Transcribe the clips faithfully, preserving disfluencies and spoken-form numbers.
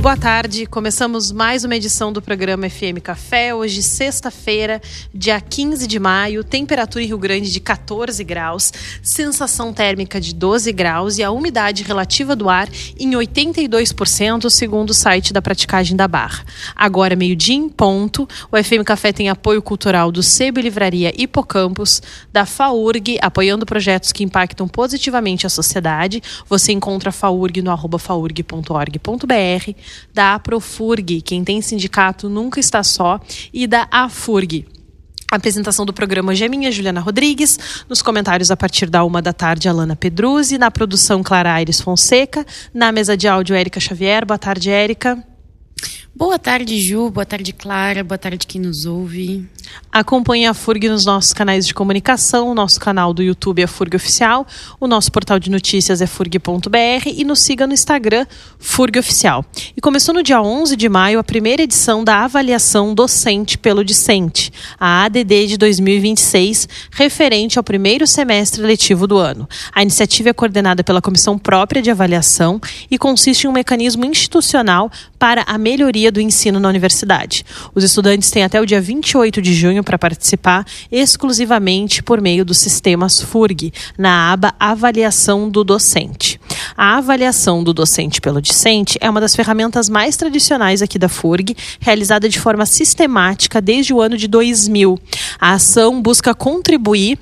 Boa tarde, começamos mais uma edição do programa F M Café, hoje sexta-feira, dia quinze de maio, temperatura em Rio Grande de catorze graus, sensação térmica de doze graus e a umidade relativa do ar em oitenta e dois por cento, segundo o site da Praticagem da Barra. Agora, meio-dia em ponto, o F M Café tem apoio cultural do Sebo Livraria Hipocampus, da FAURG, apoiando projetos que impactam positivamente a sociedade. Você encontra a FAURG no arroba faurg ponto org ponto br, da Aprofurg, quem tem sindicato nunca está só, e da AFURG. A apresentação do programa hoje é minha, Juliana Rodrigues. Nos comentários a partir da uma da tarde, Alana Pedruzzi. Na produção, Clara Aires Fonseca. Na mesa de áudio, Érica Xavier. Boa tarde, Érica. Boa tarde, Ju. Boa tarde, Clara. Boa tarde quem nos ouve. Acompanhe a FURG nos nossos canais de comunicação. O nosso canal do YouTube é FURG Oficial. O nosso portal de notícias é furg ponto br. E nos siga no Instagram, FURG Oficial. E começou no dia onze de maio a primeira edição da avaliação docente pelo Discente, a A D D de dois mil e vinte e seis, referente ao primeiro semestre letivo do ano. A iniciativa é coordenada pela Comissão Própria de Avaliação e consiste em um mecanismo institucional para a melhoria do ensino na universidade. Os estudantes têm até o dia vinte e oito de junho para participar exclusivamente por meio dos sistemas FURG, na aba Avaliação do Docente. A avaliação do docente pelo Discente é uma das ferramentas mais tradicionais aqui da FURG, realizada de forma sistemática desde o ano de dois mil. A ação busca contribuir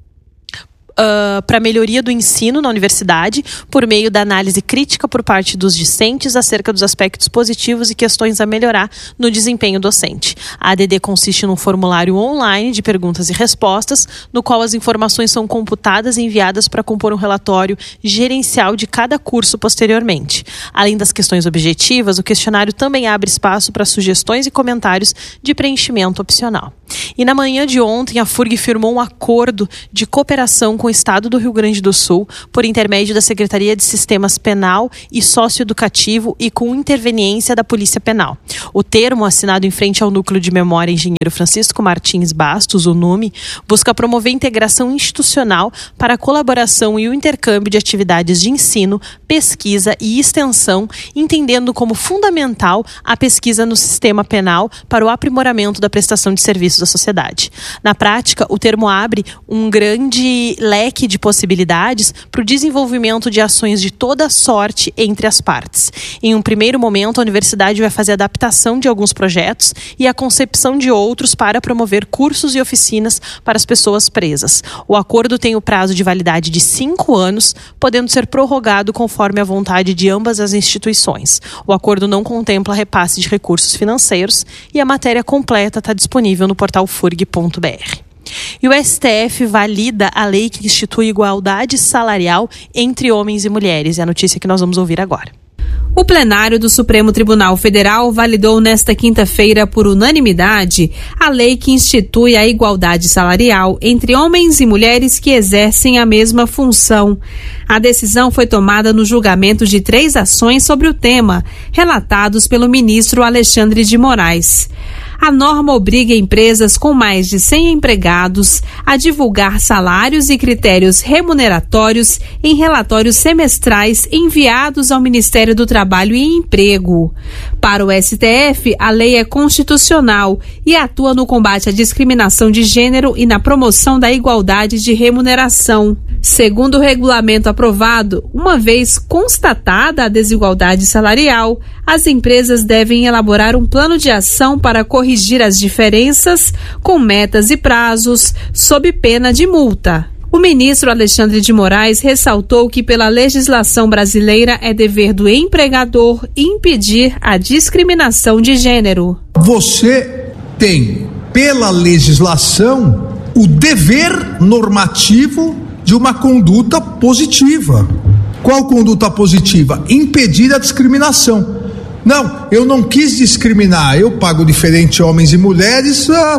Uh, para a melhoria do ensino na universidade por meio da análise crítica por parte dos discentes acerca dos aspectos positivos e questões a melhorar no desempenho docente. A A D D consiste num formulário online de perguntas e respostas, no qual as informações são computadas e enviadas para compor um relatório gerencial de cada curso posteriormente. Além das questões objetivas, o questionário também abre espaço para sugestões e comentários de preenchimento opcional. E na manhã de ontem, a FURG firmou um acordo de cooperação com o Estado do Rio Grande do Sul, por intermédio da Secretaria de Sistemas Penal e Socioeducativo e com interveniência da Polícia Penal. O termo, assinado em frente ao Núcleo de Memória Engenheiro Francisco Martins Bastos, o NUME, busca promover integração institucional para a colaboração e o intercâmbio de atividades de ensino, pesquisa e extensão, entendendo como fundamental a pesquisa no sistema penal para o aprimoramento da prestação de serviços à sociedade. Na prática, o termo abre um grande leque de possibilidades para o desenvolvimento de ações de toda sorte entre as partes. Em um primeiro momento, a universidade vai fazer a adaptação de alguns projetos e a concepção de outros para promover cursos e oficinas para as pessoas presas. O acordo tem o prazo de validade de cinco anos, podendo ser prorrogado conforme a vontade de ambas as instituições. O acordo não contempla repasse de recursos financeiros e a matéria completa está disponível no portal furg ponto br. E o S T F valida a lei que institui igualdade salarial entre homens e mulheres. É a notícia que nós vamos ouvir agora. O plenário do Supremo Tribunal Federal validou nesta quinta-feira, por unanimidade, a lei que institui a igualdade salarial entre homens e mulheres que exercem a mesma função. A decisão foi tomada no julgamento de três ações sobre o tema, relatados pelo ministro Alexandre de Moraes. A norma obriga empresas com mais de cem empregados a divulgar salários e critérios remuneratórios em relatórios semestrais enviados ao Ministério do Trabalho e Emprego. Para o S T F, a lei é constitucional e atua no combate à discriminação de gênero e na promoção da igualdade de remuneração. Segundo o regulamento aprovado, uma vez constatada a desigualdade salarial, as empresas devem elaborar um plano de ação para corrigir as diferenças com metas e prazos, sob pena de multa. O ministro Alexandre de Moraes ressaltou que, pela legislação brasileira, é dever do empregador impedir a discriminação de gênero. Você tem, pela legislação, o dever normativo de uma conduta positiva. Qual conduta positiva? Impedir a discriminação. Não, eu não quis discriminar, eu pago diferente homens e mulheres, ah,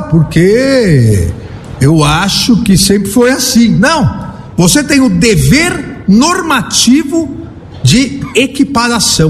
porque eu acho que sempre foi assim. Não, você tem o dever normativo de equiparação.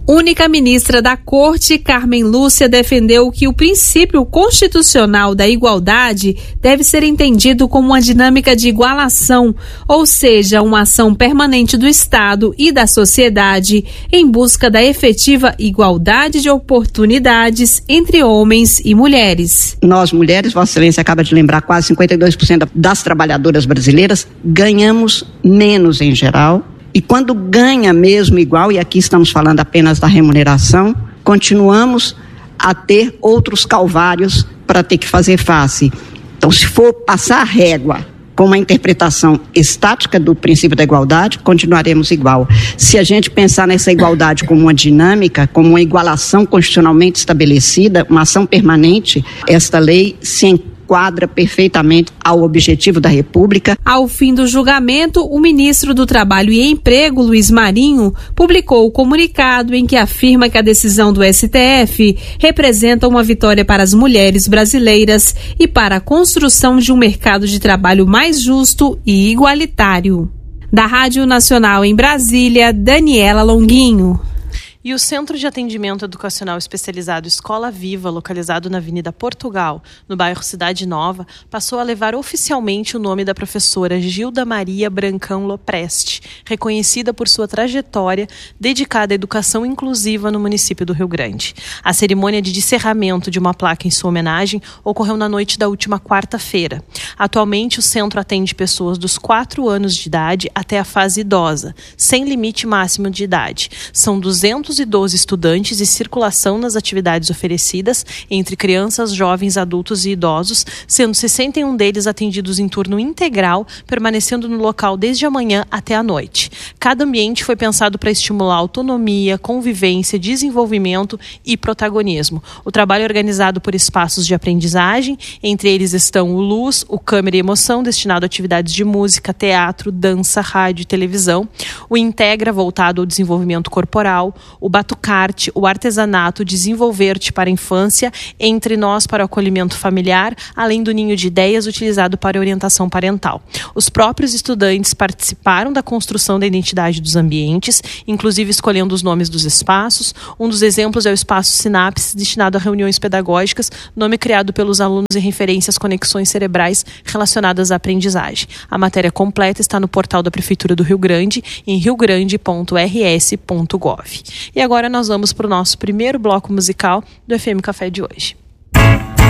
Única ministra da Corte, Carmen Lúcia, defendeu que o princípio constitucional da igualdade deve ser entendido como uma dinâmica de igualação, ou seja, uma ação permanente do Estado e da sociedade em busca da efetiva igualdade de oportunidades entre homens e mulheres. Nós, mulheres, Vossa Excelência acaba de lembrar, quase cinquenta e dois por cento das trabalhadoras brasileiras ganhamos menos em geral. E quando ganha mesmo igual, e aqui estamos falando apenas da remuneração, continuamos a ter outros calvários para ter que fazer face. Então, se for passar a régua com uma interpretação estática do princípio da igualdade, continuaremos igual. Se a gente pensar nessa igualdade como uma dinâmica, como uma igualação constitucionalmente estabelecida, uma ação permanente, esta lei se encontra quadra perfeitamente ao objetivo da República. Ao fim do julgamento, o ministro do Trabalho e Emprego, Luiz Marinho, publicou o comunicado em que afirma que a decisão do S T F representa uma vitória para as mulheres brasileiras e para a construção de um mercado de trabalho mais justo e igualitário. Da Rádio Nacional em Brasília, Daniela Longuinho. E o Centro de Atendimento Educacional Especializado Escola Viva, localizado na Avenida Portugal, no bairro Cidade Nova, passou a levar oficialmente o nome da professora Gilda Maria Brancão Lopreste, reconhecida por sua trajetória dedicada à educação inclusiva no município do Rio Grande. A cerimônia de descerramento de uma placa em sua homenagem ocorreu na noite da última quarta-feira. Atualmente, o centro atende pessoas dos quatro anos de idade até a fase idosa, sem limite máximo de idade. São duzentos e doze estudantes e circulação nas atividades oferecidas entre crianças, jovens, adultos e idosos, sendo sessenta e um deles atendidos em turno integral, permanecendo no local desde a manhã até a noite. Cada ambiente foi pensado para estimular autonomia, convivência, desenvolvimento e protagonismo. O trabalho é organizado por espaços de aprendizagem, entre eles estão o Luz, o Câmera e Emoção, destinado a atividades de música, teatro, dança, rádio e televisão, o Integra, voltado ao desenvolvimento corporal, o Batucarte, o artesanato, Desenvolver-te para a infância, Entre Nós para o acolhimento familiar, além do Ninho de Ideias, utilizado para orientação parental. Os próprios estudantes participaram da construção da identidade dos ambientes, inclusive escolhendo os nomes dos espaços. Um dos exemplos é o espaço Sinapse, destinado a reuniões pedagógicas, nome criado pelos alunos em referência às conexões cerebrais relacionadas à aprendizagem. A matéria completa está no portal da Prefeitura do Rio Grande, em riogrande ponto r s ponto gov. E agora nós vamos para o nosso primeiro bloco musical do F M Café de hoje.